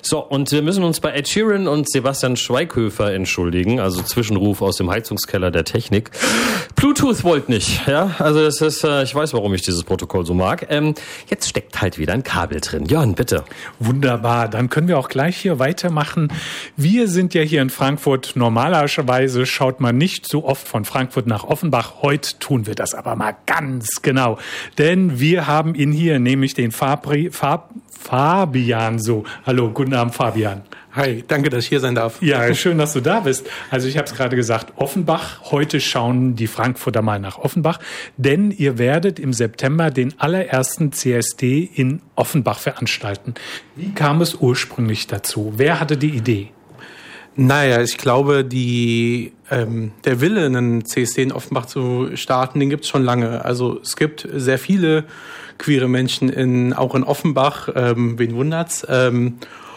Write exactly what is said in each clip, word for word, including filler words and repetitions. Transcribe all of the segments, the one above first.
So, und wir müssen uns bei Ed Sheeran und Sebastian Schweighöfer entschuldigen, also Zwischenruf aus dem Heizungskeller der Technik. Bluetooth wollte nicht, ja, also das ist, äh, ich weiß, warum ich dieses Protokoll so mag. Ähm, jetzt steckt halt wieder ein Kabel drin. Jörn, bitte. Wunderbar, dann können wir auch gleich hier weitermachen. Wir sind ja hier in Frankfurt. Normalerweise schaut man nicht so oft von Frankfurt nach Offenbach. Heute tun wir das aber mal ganz genau, denn wir haben ihn hier, nämlich den Fabri, Fab, Fabian so. Hallo, guten Abend, Fabian. Hi, danke, dass ich hier sein darf. Ja, schön, dass du da bist. Also ich habe es gerade gesagt, Offenbach. Heute schauen die Frankfurter mal nach Offenbach, denn ihr werdet im September den allerersten C S D in Offenbach veranstalten. Wie kam es ursprünglich dazu? Wer hatte die Idee? Naja, ich glaube, die, ähm, der Wille, einen C S D in Offenbach zu starten, den gibt es schon lange. Also es gibt sehr viele queere Menschen in, auch in Offenbach, ähm, wen wundert's. Ähm,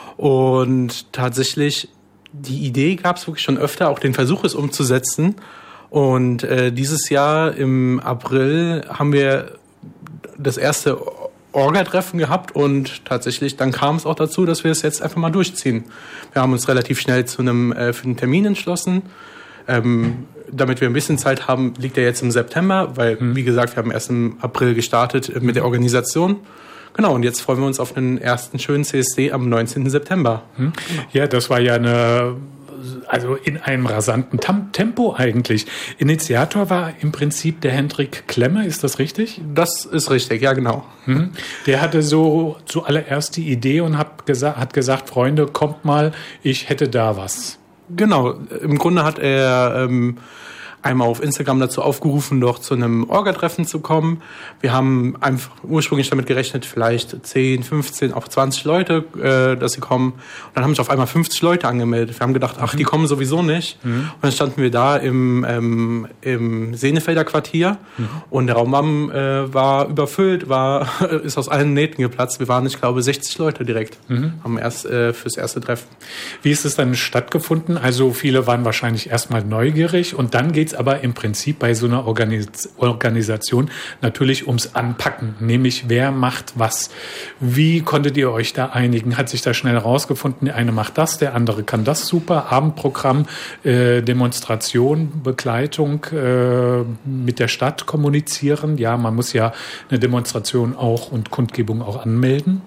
und tatsächlich, die Idee gab es wirklich schon öfter, auch den Versuch, es umzusetzen. Und äh, dieses Jahr im April haben wir das erste Orga-Treffen gehabt und tatsächlich dann kam es auch dazu, dass wir es jetzt einfach mal durchziehen. Wir haben uns relativ schnell zu einem äh, für einen Termin entschlossen. Ähm, damit wir ein bisschen Zeit haben, liegt er jetzt im September, weil, mhm. wie gesagt, wir haben erst im April gestartet äh, mit der Organisation. Genau, und jetzt freuen wir uns auf einen ersten schönen C S D am neunzehnten September. Mhm. Ja, das war ja eine... Also in einem rasanten Tempo eigentlich. Initiator war im Prinzip der Hendrik Klemme, ist das richtig? Das ist richtig, ja genau. Mhm. Der hatte so zuallererst die Idee und hat gesagt, hat gesagt, Freunde, kommt mal, ich hätte da was. Genau, im Grunde hat er ähm, einmal auf Instagram dazu aufgerufen, doch zu einem Orga-Treffen zu kommen. Wir haben einfach ursprünglich damit gerechnet, vielleicht zehn, fünfzehn, auch zwanzig Leute, äh, dass sie kommen. Und dann haben sich auf einmal fünfzig Leute angemeldet. Wir haben gedacht, ach, die kommen sowieso nicht. Mhm. Und dann standen wir da im, ähm, im Senefelder Quartier mhm. und der Raum äh, war überfüllt, war ist aus allen Nähten geplatzt. Wir waren, ich glaube, sechzig Leute direkt mhm. haben erst äh, fürs erste Treffen. Wie ist es dann stattgefunden? Also viele waren wahrscheinlich erstmal neugierig und dann geht es aber im Prinzip bei so einer Organis- Organisation natürlich ums Anpacken, nämlich wer macht was. Wie konntet ihr euch da einigen? Hat sich da schnell rausgefunden, der eine macht das, der andere kann das super, Abendprogramm, äh, Demonstration, Begleitung, äh, mit der Stadt kommunizieren. Ja, man muss ja eine Demonstration auch und Kundgebung auch anmelden.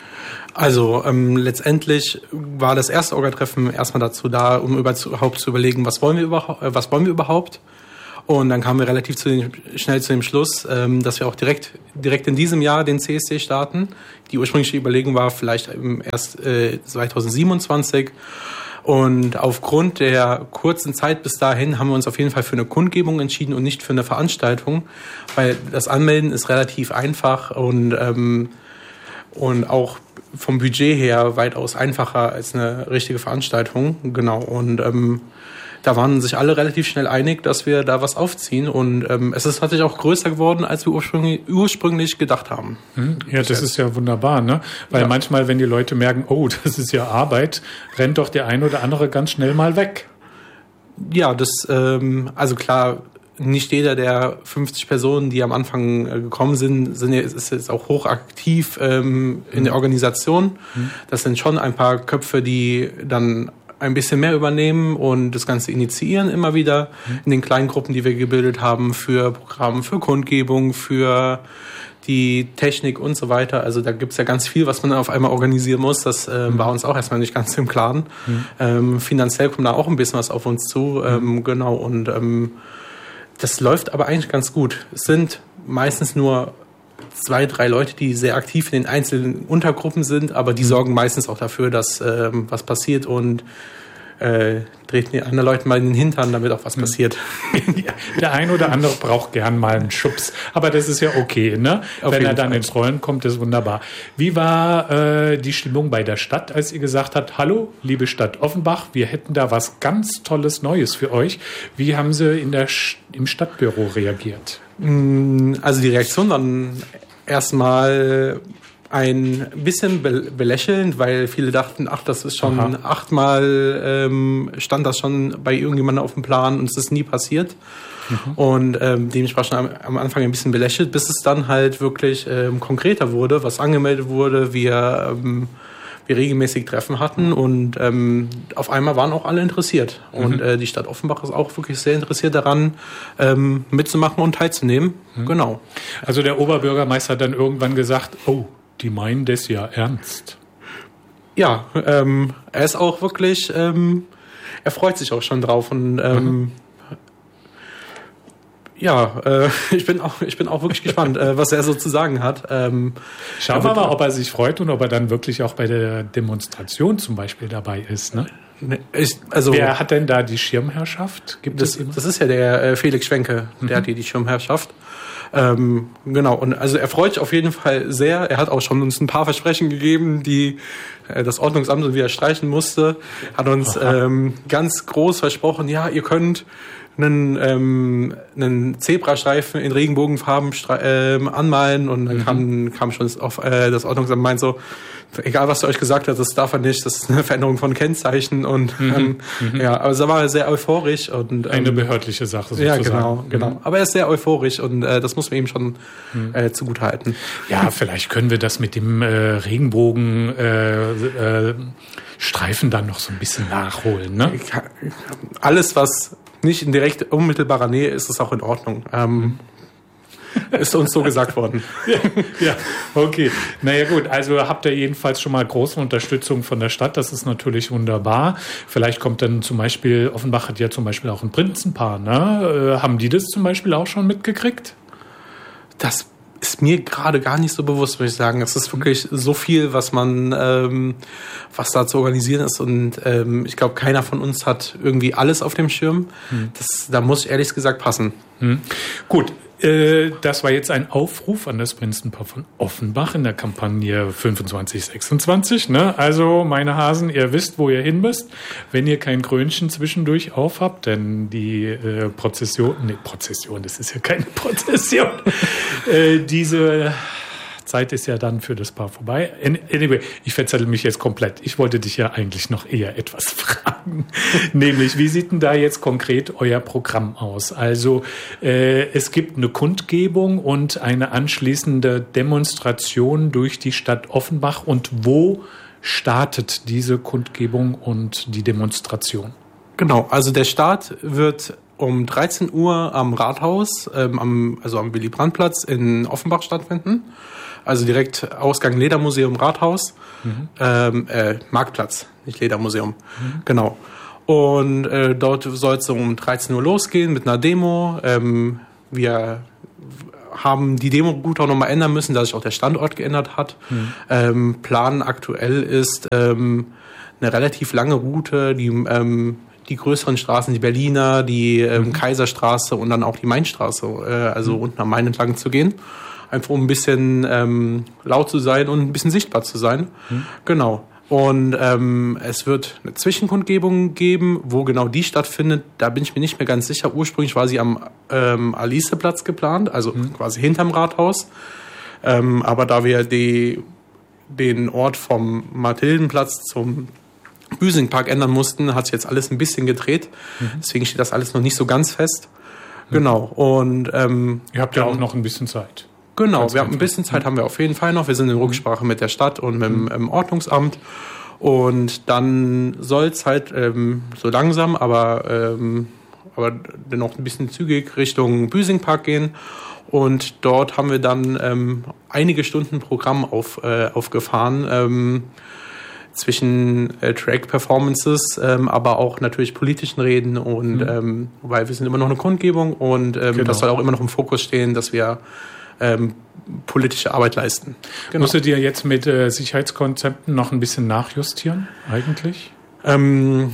Also ähm, letztendlich war das erste Orga-Treffen erstmal dazu da, um überhaupt zu überlegen, was wollen wir überhaupt, äh, was wollen wir überhaupt. Und dann kamen wir relativ zu den, schnell zu dem Schluss, ähm, dass wir auch direkt direkt in diesem Jahr den C S D starten. Die ursprüngliche Überlegung war vielleicht erst äh, zweitausendsiebenundzwanzig. Und aufgrund der kurzen Zeit bis dahin haben wir uns auf jeden Fall für eine Kundgebung entschieden und nicht für eine Veranstaltung, weil das Anmelden ist relativ einfach und ähm, und auch vom Budget her weitaus einfacher als eine richtige Veranstaltung. Genau. Und ähm, da waren sich alle relativ schnell einig, dass wir da was aufziehen. Und ähm, es ist tatsächlich auch größer geworden, als wir ursprünglich, ursprünglich gedacht haben. Ja, das ist ja wunderbar, ne? Weil ja. manchmal, wenn die Leute merken, oh, das ist ja Arbeit, rennt doch der eine oder andere ganz schnell mal weg. Ja, das, ähm, also klar, nicht jeder der fünfzig Personen, die am Anfang äh, gekommen sind, sind jetzt, ist jetzt auch hochaktiv ähm, in mhm. der Organisation. Mhm. Das sind schon ein paar Köpfe, die dann ein bisschen mehr übernehmen und das Ganze initiieren immer wieder mhm. in den kleinen Gruppen, die wir gebildet haben für Programme, für Kundgebung, für die Technik und so weiter. Also da gibt's ja ganz viel, was man auf einmal organisieren muss. Das äh, mhm. war uns auch erstmal nicht ganz im Klaren. Mhm. Ähm, finanziell kommt da auch ein bisschen was auf uns zu. Ähm, mhm. Genau, und ähm, das läuft aber eigentlich ganz gut. Es sind meistens nur zwei, drei Leute, die sehr aktiv in den einzelnen Untergruppen sind, aber die sorgen meistens auch dafür, dass ähm, was passiert und äh, treten die anderen Leute mal in den Hintern, damit auch was passiert. Ja, der ein oder andere braucht gern mal einen Schubs, aber das ist ja okay, ne? Auf Wenn er dann Fall. ins Rollen kommt, ist wunderbar. Wie war äh, die Stimmung bei der Stadt, als ihr gesagt habt, hallo, liebe Stadt Offenbach, wir hätten da was ganz Tolles Neues für euch. Wie haben sie in der im Stadtbüro reagiert? Also die Reaktion waren erstmal ein bisschen belächelnd, weil viele dachten, ach, das ist schon Aha. achtmal ähm, stand das schon bei irgendjemandem auf dem Plan und es ist nie passiert. Mhm. Und ähm, dementsprechend am, am Anfang ein bisschen belächelt, bis es dann halt wirklich ähm, konkreter wurde, was angemeldet wurde. Wir, ähm, wir regelmäßig Treffen hatten und ähm, auf einmal waren auch alle interessiert. Mhm. Und äh, die Stadt Offenbach ist auch wirklich sehr interessiert daran, ähm, mitzumachen und teilzunehmen. Mhm. Genau. Also der Oberbürgermeister hat dann irgendwann gesagt, oh, die meinen das ja ernst. Ja, ähm, er ist auch wirklich, ähm, er freut sich auch schon drauf und ähm, mhm. Ja, äh, ich bin auch, ich bin auch wirklich gespannt, äh, was er so zu sagen hat. Ähm, Schauen wir mal, ob er sich freut und ob er dann wirklich auch bei der Demonstration zum Beispiel dabei ist. Ne? Ich, also, wer hat denn da die Schirmherrschaft? Gibt das, es immer? Das ist ja der äh, Felix Schwenke, der mhm. hat hier die Schirmherrschaft. Ähm, genau, und also er freut sich auf jeden Fall sehr. Er hat auch schon uns ein paar Versprechen gegeben, die äh, das Ordnungsamt wieder streichen musste. Hat uns ähm, ganz groß versprochen, ja, ihr könnt einen, ähm, einen Zebrastreifen in Regenbogenfarben ähm, anmalen und dann mhm. kam, kam schon das, auf, äh, das Ordnungsamt meint so, egal was er euch gesagt hat, das darf er nicht, das ist eine Veränderung von Kennzeichen und mhm. ähm, mhm. ja, also da war er sehr euphorisch und ähm, eine behördliche Sache sozusagen. Ja, genau, genau. Mhm. Aber er ist sehr euphorisch und äh, das muss man ihm schon mhm. äh, zugutehalten. Ja, vielleicht können wir das mit dem äh, Regenbogen äh, äh, Streifen dann noch so ein bisschen nachholen, ne? Alles, was nicht in direkt unmittelbarer Nähe ist, ist auch in Ordnung. Ähm, ist uns so gesagt worden. Ja, ja, okay. Naja gut, also habt ihr jedenfalls schon mal große Unterstützung von der Stadt. Das ist natürlich wunderbar. Vielleicht kommt dann zum Beispiel, Offenbach hat ja zum Beispiel auch ein Prinzenpaar. Ne? Äh, haben die das zum Beispiel auch schon mitgekriegt? Das ist mir gerade gar nicht so bewusst, würde ich sagen. Es ist wirklich so viel, was man, ähm, was da zu organisieren ist. Und ähm, ich glaube, keiner von uns hat irgendwie alles auf dem Schirm. Hm. Das, da muss ich ehrlich gesagt passen. Hm. Gut. Das war jetzt ein Aufruf an das Prinzenpaar von Offenbach in der Kampagne fünfundzwanzig sechsundzwanzig. Ne? Also, meine Hasen, ihr wisst, wo ihr hin müsst, wenn ihr kein Krönchen zwischendurch aufhabt, denn die äh, Prozession, nee, Prozession, das ist ja keine Prozession, äh, diese Zeit ist ja dann für das Paar vorbei. Anyway, ich verzettel mich jetzt komplett. Ich wollte dich ja eigentlich noch eher etwas fragen. Nämlich, wie sieht denn da jetzt konkret euer Programm aus? Also, äh, es gibt eine Kundgebung und eine anschließende Demonstration durch die Stadt Offenbach. Und wo startet diese Kundgebung und die Demonstration? Genau, also der Start wird um dreizehn Uhr am Rathaus, ähm, am, also am Willy-Brandt-Platz in Offenbach stattfinden. Also direkt Ausgang Ledermuseum Rathaus, mhm. ähm, äh, Marktplatz, nicht Ledermuseum, mhm. genau. Und äh, dort soll es um dreizehn Uhr losgehen mit einer Demo. Ähm, wir haben die Demo gut auch nochmal ändern müssen, da sich auch der Standort geändert hat. Mhm. Ähm, Plan aktuell ist ähm, eine relativ lange Route, die ähm, die größeren Straßen, die Berliner, die ähm, mhm. Kaiserstraße und dann auch die Mainstraße, äh, also mhm. unten am Main entlang zu gehen. Einfach um ein bisschen ähm, laut zu sein und ein bisschen sichtbar zu sein. Mhm. Genau. Und ähm, es wird eine Zwischenkundgebung geben, wo genau die stattfindet. Da bin ich mir nicht mehr ganz sicher. Ursprünglich war sie am ähm, Aliceplatz geplant, also mhm. quasi hinterm Rathaus. Ähm, aber da wir die, den Ort vom Mathildenplatz zum Büsingpark ändern mussten, hat sich jetzt alles ein bisschen gedreht. Mhm. Deswegen steht das alles noch nicht so ganz fest. Mhm. Genau. Und ähm, ihr habt ja auch noch ein bisschen Zeit. Genau, ganz wir haben ein bisschen Zeit, haben wir auf jeden Fall noch. Wir sind in Rücksprache mit der Stadt und mit dem mhm. Ordnungsamt. Und dann soll es halt ähm, so langsam, aber, ähm, aber dennoch ein bisschen zügig Richtung Büsingpark gehen. Und dort haben wir dann ähm, einige Stunden Programm auf, äh, aufgefahren. Ähm, zwischen äh, Track-Performances, ähm, aber auch natürlich politischen Reden und mhm. ähm, weil wir sind immer noch eine Kundgebung und ähm, genau. das soll auch immer noch im Fokus stehen, dass wir ähm, politische Arbeit leisten. Genau. Musstet ihr jetzt mit äh, Sicherheitskonzepten noch ein bisschen nachjustieren eigentlich? Ähm,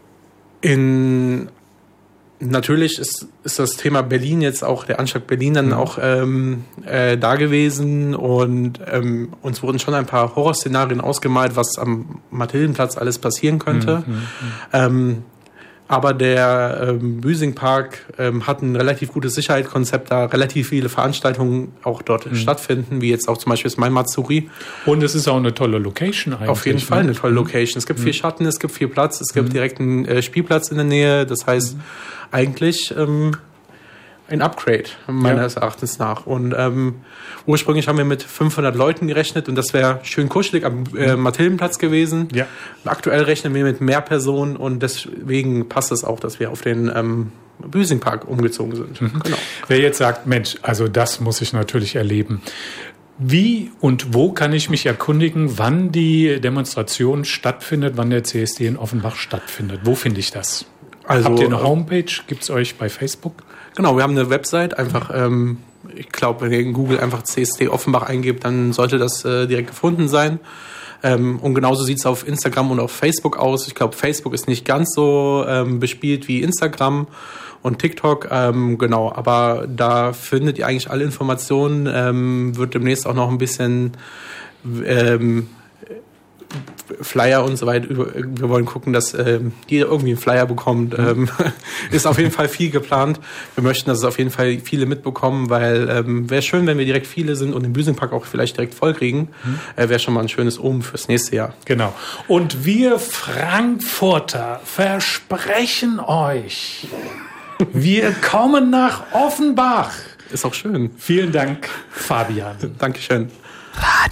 in Natürlich ist, ist das Thema Berlin jetzt auch, der Anschlag Berlin dann mhm. auch ähm, äh, da gewesen und ähm, uns wurden schon ein paar Horrorszenarien ausgemalt, was am Mathildenplatz alles passieren könnte. Mhm. Mhm. Ähm, aber der ähm, Büsingpark ähm, hat ein relativ gutes Sicherheitskonzept, da relativ viele Veranstaltungen auch dort mhm. stattfinden, wie jetzt auch zum Beispiel das Mai Matsuri. Und es ist auch eine tolle Location eigentlich. Auf jeden Fall eine tolle Location. Es gibt mhm. viel Schatten, es gibt viel Platz, es gibt mhm. direkt einen äh, Spielplatz in der Nähe. Das heißt, mhm. eigentlich ähm, ein Upgrade, meines ja. Erachtens nach. Und ähm, ursprünglich haben wir mit fünfhundert Leuten gerechnet und das wäre schön kuschelig am äh, Mathildenplatz gewesen. Ja. Aktuell rechnen wir mit mehr Personen und deswegen passt es auch, dass wir auf den ähm, Büsingpark umgezogen sind. Mhm. Genau. Wer jetzt sagt, Mensch, also das muss ich natürlich erleben. Wie und wo kann ich mich erkundigen, wann die Demonstration stattfindet, wann der C S D in Offenbach stattfindet? Wo finde ich das? Also, habt ihr eine Homepage? Gibt es euch bei Facebook? Genau, wir haben eine Website. Einfach, ähm, ich glaube, wenn ihr in Google einfach C S D Offenbach eingebt, dann sollte das äh, direkt gefunden sein. Ähm, und genauso sieht es auf Instagram und auf Facebook aus. Ich glaube, Facebook ist nicht ganz so ähm, bespielt wie Instagram und TikTok. Ähm, genau, aber da findet ihr eigentlich alle Informationen. Ähm, wird demnächst auch noch ein bisschen ähm, Flyer und so weiter. Wir wollen gucken, dass ähm, jeder irgendwie einen Flyer bekommt. Ähm, ist auf jeden Fall viel geplant. Wir möchten, dass es auf jeden Fall viele mitbekommen, weil ähm, wäre schön, wenn wir direkt viele sind und den Büsingpark auch vielleicht direkt voll kriegen. Mhm. Äh, wäre schon mal ein schönes Omen fürs nächste Jahr. Genau. Und wir Frankfurter versprechen euch, wir kommen nach Offenbach. Ist auch schön. Vielen Dank, Fabian. Dankeschön.